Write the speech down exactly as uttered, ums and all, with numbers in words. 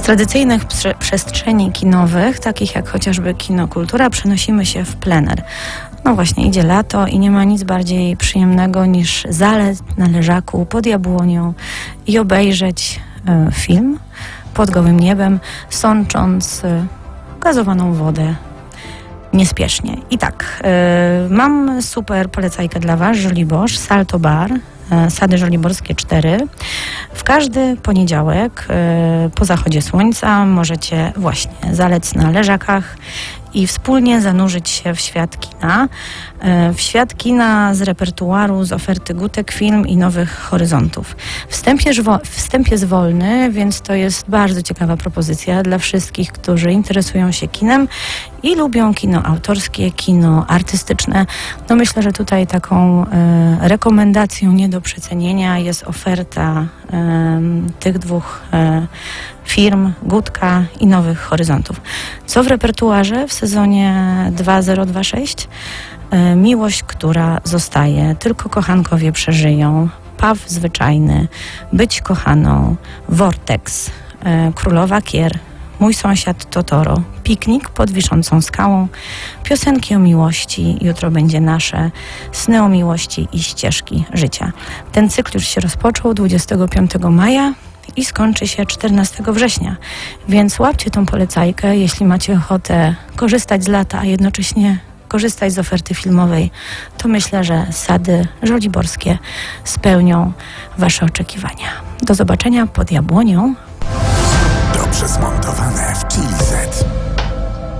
tradycyjnych prze- przestrzeni kinowych, takich jak chociażby Kino Kultura, przenosimy się w plener. No właśnie, idzie lato i nie ma nic bardziej przyjemnego niż zalec na leżaku pod jabłonią i obejrzeć e, film pod gołym niebem, sącząc e, gazowaną wodę niespiesznie. I tak, e, mam super polecajkę dla Was, Żoliborz, Salto Bar, e, Sady Żoliborskie cztery. W każdy poniedziałek e, po zachodzie słońca możecie właśnie zalec na leżakach i wspólnie zanurzyć się w świat kina. E, w świat kina z repertuaru, z oferty Gutek Film i Nowych Horyzontów. Wstęp jest, wo- wstęp jest wolny, więc to jest bardzo ciekawa propozycja dla wszystkich, którzy interesują się kinem i lubią kino autorskie, kino artystyczne. No myślę, że tutaj taką e, rekomendacją nie do przecenienia jest oferta e, tych dwóch e, firm, Gutka i Nowych Horyzontów. Co w repertuarze w sezonie dwa zero dwa sześć? E, Miłość, która zostaje, Tylko kochankowie przeżyją, Paw zwyczajny, Być kochaną, Vortex, e, Królowa Kier, Mój sąsiad Totoro, Piknik pod wiszącą skałą, Piosenki o miłości, Jutro będzie nasze, Sny o miłości i Ścieżki życia. Ten cykl już się rozpoczął dwudziestego piątego maja i skończy się czternastego września, więc łapcie tą polecajkę, jeśli macie ochotę korzystać z lata, a jednocześnie korzystać z oferty filmowej, to myślę, że Sady Żoliborskie spełnią Wasze oczekiwania. Do zobaczenia pod jabłonią. To przez moment.